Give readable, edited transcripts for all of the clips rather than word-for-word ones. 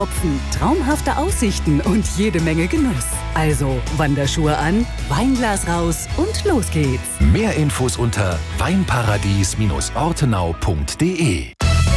Hopfen, traumhafte Aussichten und jede Menge Genuss. Also Wanderschuhe an, Weinglas raus und los geht's. Mehr Infos unter weinparadies-ortenau.de.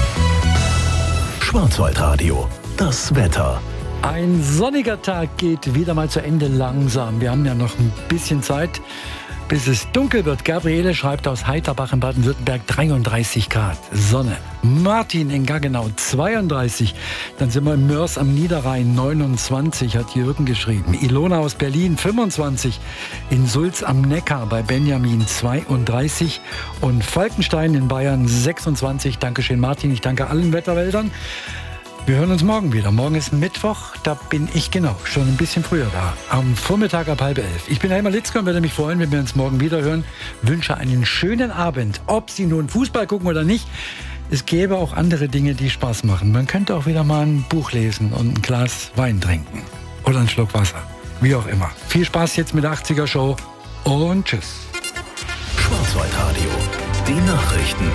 Schwarzwaldradio, das Wetter. Ein sonniger Tag geht wieder mal zu Ende langsam. Wir haben ja noch ein bisschen Zeit, bis es dunkel wird. Gabriele schreibt aus Heiterbach in Baden-Württemberg 33 Grad, Sonne. Martin in Gaggenau 32. Dann sind wir in Mörs am Niederrhein 29, hat Jürgen geschrieben. Ilona aus Berlin 25. In Sulz am Neckar bei Benjamin 32. Und Falkenstein in Bayern 26. Dankeschön Martin, ich danke allen Wetterwäldern. Wir hören uns morgen wieder. Morgen ist Mittwoch, da bin ich genau schon ein bisschen früher da. Am Vormittag ab 10:30. Ich bin Helmer Litzko und würde mich freuen, wenn wir uns morgen wieder hören. Wünsche einen schönen Abend. Ob Sie nun Fußball gucken oder nicht, es gäbe auch andere Dinge, die Spaß machen. Man könnte auch wieder mal ein Buch lesen und ein Glas Wein trinken. Oder einen Schluck Wasser. Wie auch immer. Viel Spaß jetzt mit der 80er Show und tschüss. Schwarzwaldradio, die Nachrichten.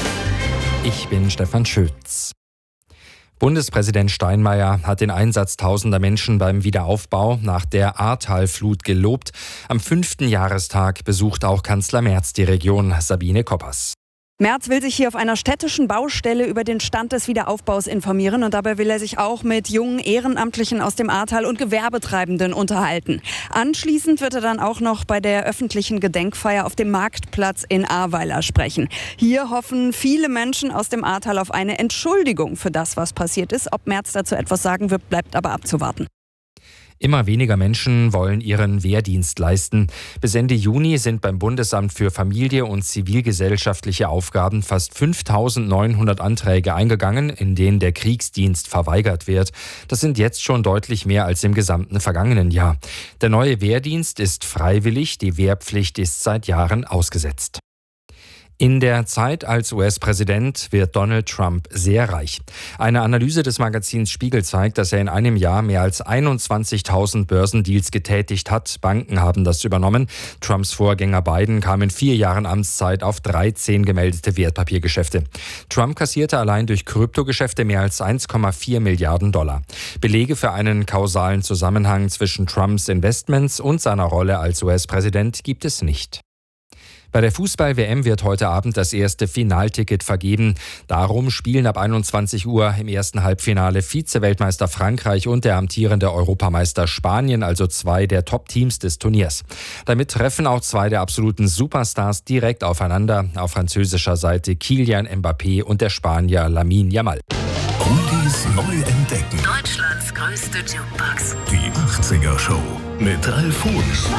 Ich bin Stefan Schütz. Bundespräsident Steinmeier hat den Einsatz tausender Menschen beim Wiederaufbau nach der Ahrtal-Flut gelobt. Am 5. Jahrestag besucht auch Kanzler Merz die Region. Sabine Koppers. Merz will sich hier auf einer städtischen Baustelle über den Stand des Wiederaufbaus informieren und dabei will er sich auch mit jungen Ehrenamtlichen aus dem Ahrtal und Gewerbetreibenden unterhalten. Anschließend wird er dann auch noch bei der öffentlichen Gedenkfeier auf dem Marktplatz in Ahrweiler sprechen. Hier hoffen viele Menschen aus dem Ahrtal auf eine Entschuldigung für das, was passiert ist. Ob Merz dazu etwas sagen wird, bleibt aber abzuwarten. Immer weniger Menschen wollen ihren Wehrdienst leisten. Bis Ende Juni sind beim Bundesamt für Familie und zivilgesellschaftliche Aufgaben fast 5.900 Anträge eingegangen, in denen der Kriegsdienst verweigert wird. Das sind jetzt schon deutlich mehr als im gesamten vergangenen Jahr. Der neue Wehrdienst ist freiwillig, die Wehrpflicht ist seit Jahren ausgesetzt. In der Zeit als US-Präsident wird Donald Trump sehr reich. Eine Analyse des Magazins Spiegel zeigt, dass er in einem Jahr mehr als 21.000 Börsendeals getätigt hat. Banken haben das übernommen. Trumps Vorgänger Biden kam in 4 Jahren Amtszeit auf 13 gemeldete Wertpapiergeschäfte. Trump kassierte allein durch Kryptogeschäfte mehr als 1,4 Milliarden $. Belege für einen kausalen Zusammenhang zwischen Trumps Investments und seiner Rolle als US-Präsident gibt es nicht. Bei der Fußball-WM wird heute Abend das erste Finalticket vergeben. Darum spielen ab 21 Uhr im ersten Halbfinale Vize-Weltmeister Frankreich und der amtierende Europameister Spanien, also 2 der Top-Teams des Turniers. Damit treffen auch 2 der absoluten Superstars direkt aufeinander. Auf französischer Seite Kylian Mbappé und der Spanier Lamine Yamal. Oldies neu entdecken. Deutschlands größte Jukebox. Die 80er Show mit Ralf Huhn.